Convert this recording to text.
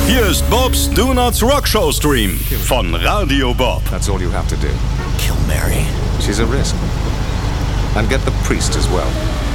Hier ist Bobs Donuts Rockshow Stream von Radio Bob. That's all you have to do. Kill Mary. She's a risk. And get the priest as well.